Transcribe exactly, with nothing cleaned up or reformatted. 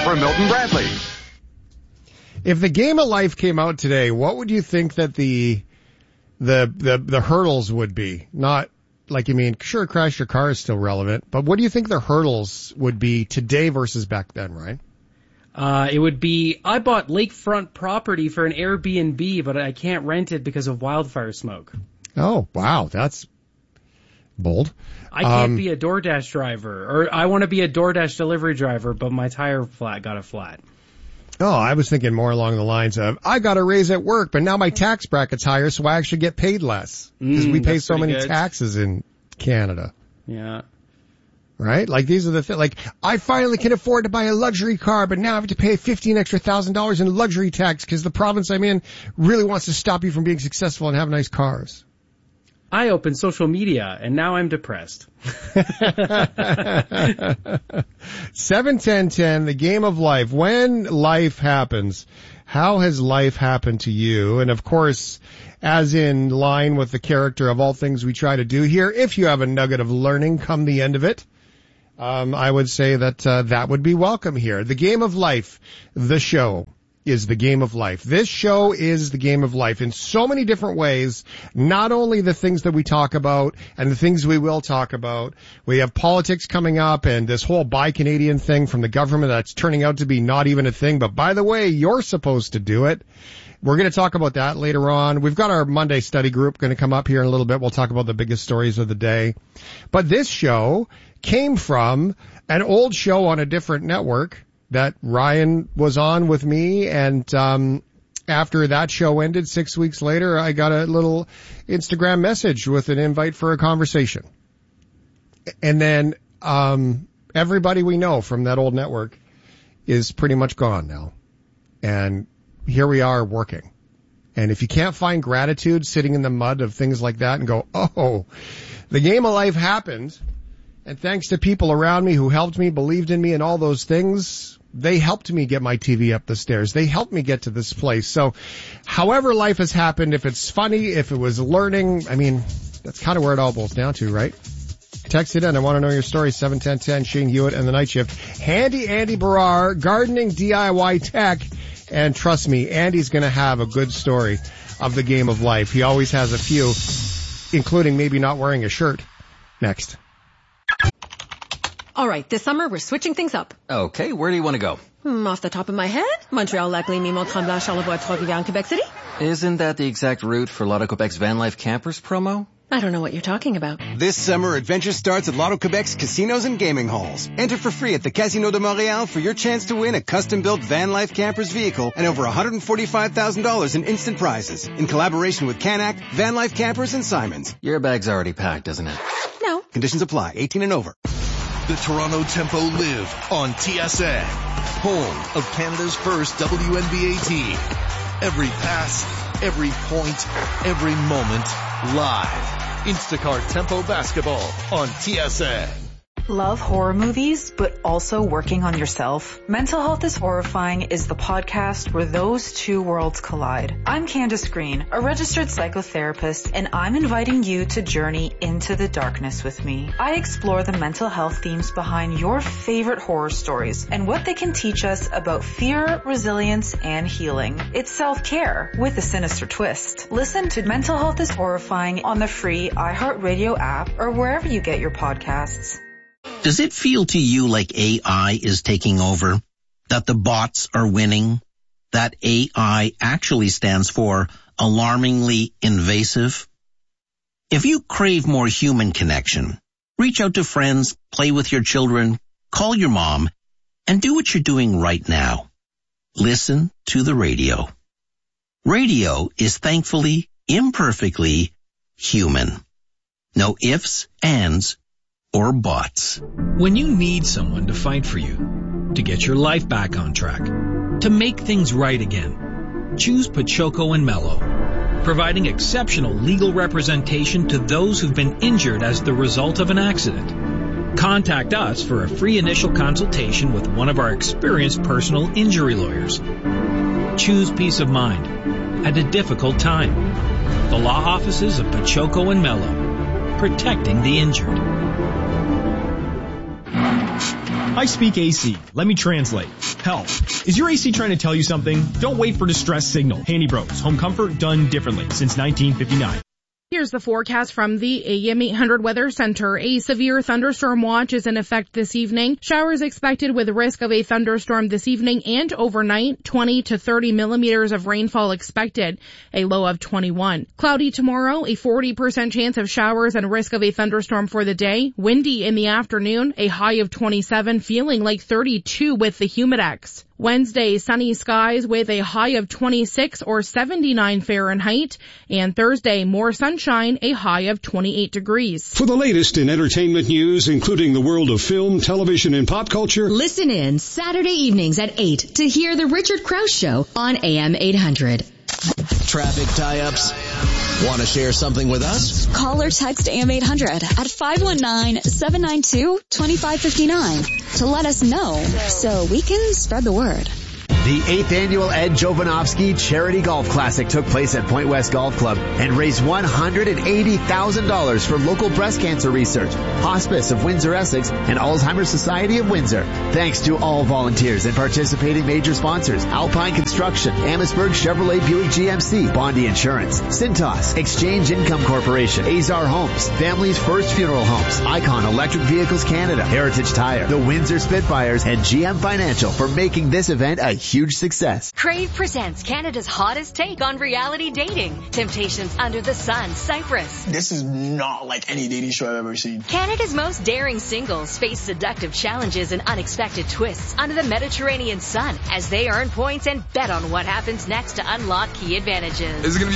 for Milton Bradley. If the Game of Life came out today, what would you think that the the the, the hurdles would be? Not like, you mean, sure, crash your car is still relevant, but what do you think the hurdles would be today versus back then, Ryan? Uh, it would be, I bought lakefront property for an Airbnb, but I can't rent it because of wildfire smoke. Oh, wow, that's bold. I can't um, be a DoorDash driver, or I want to be a DoorDash delivery driver, but my tire flat got a flat. Oh, I was thinking more along the lines of, I got a raise at work, but now my tax bracket's higher, so I actually get paid less. Because Mm, we pay that's so pretty many good. taxes in Canada. Yeah. Right? Like, these are the things, like, I finally can afford to buy a luxury car, but now I have to pay fifteen extra thousand dollars in luxury tax because the province I'm in really wants to stop you from being successful and have nice cars. I opened social media, and now I'm depressed. seven ten ten, the Game of Life. When life happens, how has life happened to you? And of course, as in line with the character of all things we try to do here, if you have a nugget of learning come the end of it, um, I would say that uh, that would be welcome here. The Game of Life, the show, is the Game of Life. This show is the Game of Life in so many different ways. Not only the things that we talk about and the things we will talk about. We have politics coming up and this whole Buy Canadian thing from the government that's turning out to be not even a thing. But by the way, you're supposed to do it. We're going to talk about that later on. We've got our Monday study group going to come up here in a little bit. We'll talk about the biggest stories of the day. But this show came from an old show on a different network that Ryan was on with me, and um after that show ended, six weeks later, I got a little Instagram message with an invite for a conversation. And then um everybody we know from that old network is pretty much gone now. And here we are working. And if you can't find gratitude sitting in the mud of things like that and go, oh, the Game of Life happened, and thanks to people around me who helped me, believed in me, and all those things, they helped me get my T V up the stairs. They helped me get to this place. So however life has happened, if it's funny, if it was learning, I mean, that's kind of where it all boils down to, right? Text it in. I want to know your story. seven ten ten, Shane Hewitt and the Night Shift. Handy Andy Barrar, gardening D I Y tech. And trust me, Andy's going to have a good story of the Game of Life. He always has a few, including maybe not wearing a shirt. Next. All right, this summer we're switching things up. Okay, where do you want to go? Hmm, off the top of my head, Montreal, Lac Lémy, Mont-Tremblant, Charlevoix, Trois-Rivières, Quebec City. Isn't that the exact route for Lotto Quebec's Van Life Campers promo? I don't know what you're talking about. This summer, adventure starts at Lotto Quebec's casinos and gaming halls. Enter for free at the Casino de Montréal for your chance to win a custom-built Van Life Campers vehicle and over one hundred forty-five thousand dollars in instant prizes. In collaboration with Canac, Van Life Campers, and Simons. Your bag's already packed, isn't it? No. Conditions apply. eighteen and over. The Toronto Tempo live on T S N, home of Canada's first W N B A team. Every pass, every point, every moment, live. Instacart Tempo Basketball on T S N. Love horror movies, but also working on yourself? Mental Health is Horrifying is the podcast where those two worlds collide. I'm Candace Green, a registered psychotherapist, and I'm inviting you to journey into the darkness with me. I explore the mental health themes behind your favorite horror stories and what they can teach us about fear, resilience, and healing. It's self-care with a sinister twist. Listen to Mental Health is Horrifying on the free iHeartRadio app or wherever you get your podcasts. Does it feel to you like A I is taking over? That the bots are winning? That A I actually stands for alarmingly invasive? If you crave more human connection, reach out to friends, play with your children, call your mom, and do what you're doing right now. Listen to the radio. Radio is thankfully, imperfectly human. No ifs, ands, or bots. When you need someone to fight for you, to get your life back on track, to make things right again, choose Pachoco and Mello, providing exceptional legal representation to those who've been injured as the result of an accident. Contact us for a free initial consultation with one of our experienced personal injury lawyers. Choose peace of mind at a difficult time. The law offices of Pachoco and Mello, protecting the injured. I speak A C. Let me translate. Help. Is your A C trying to tell you something? Don't wait for distress signal. Handy Bros. Home comfort done differently since nineteen fifty-nine. Here's the forecast from the A M eight hundred Weather Center. A severe thunderstorm watch is in effect this evening. Showers expected with risk of a thunderstorm this evening and overnight. twenty to thirty millimeters of rainfall expected. A low of twenty-one. Cloudy tomorrow. A forty percent chance of showers and risk of a thunderstorm for the day. Windy in the afternoon. A high of twenty-seven, feeling like thirty-two with the Humidex. Wednesday, sunny skies with a high of twenty-six or seventy-nine Fahrenheit. And Thursday, more sunshine, a high of twenty-eight degrees. For the latest in entertainment news, including the world of film, television, and pop culture, listen in Saturday evenings at eight to hear The Richard Krause Show on A M eight hundred. Traffic tie-ups? Want to share something with us? Call or text A M eight hundred at five one nine, seven nine two, two five five nine to let us know so we can spread the word. The eighth annual Ed Jovanovski Charity Golf Classic took place at Point West Golf Club and raised one hundred eighty thousand dollars for local breast cancer research, Hospice of Windsor Essex, and Alzheimer's Society of Windsor. Thanks to all volunteers and participating major sponsors: Alpine Construction, Amherstburg Chevrolet Buick G M C, Bondi Insurance, Cintas, Exchange Income Corporation, Azar Homes, Family's First Funeral Homes, Icon Electric Vehicles Canada, Heritage Tire, the Windsor Spitfires, and G M Financial for making this event a huge success. Crave presents Canada's hottest take on reality dating. Temptations Under the Sun, Cyprus. This is not like any dating show I've ever seen. Canada's most daring singles face seductive challenges and unexpected twists under the Mediterranean sun as they earn points and bet on what happens next to unlock key advantages. Is it gonna be